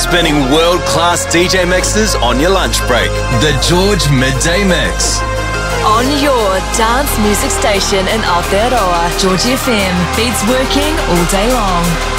spinning world-class DJ mixes on your lunch break. The George Midday Mix. On your dance music station in Aotearoa, George FM. Beats working all day long.